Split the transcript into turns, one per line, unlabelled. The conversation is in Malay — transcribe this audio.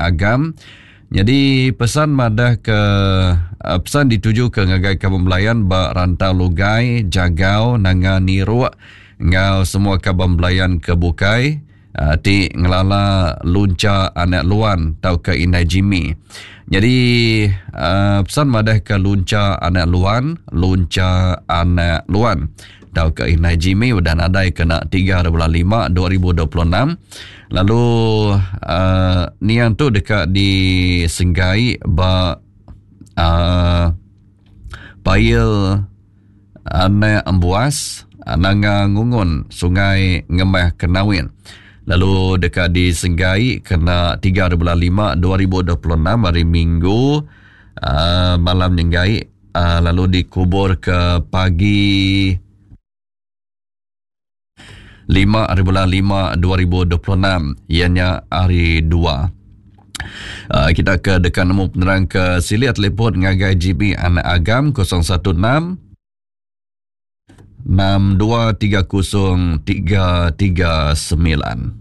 anak agam. Jadi pesan madah ke pesan dituju ke ngagai Kampung Belayan ba rantau lugai jagau nanga niru ngau semua Kampung Belayan ke bukai ti ngelala lunca anak luan tau ke Inai Jimmy. Jadi pesan madah ke lunca anak luan tau ke Inai Jimmy dan adai kena 3/5 2026. Lalu niang tu dekat di Senggai ba Pail anak embuas nanga ngungun Sungai Ngemah Kenawin. Lalu dekat di Senggai kena 3/5 2026 hari Minggu malam Nyenggai. Lalu dikubur ke pagi 5/5 2026 ianya hari 2. Kita ke dekat nombor penerang ke sili telefon ngagai GB anak agam 016 6230 339.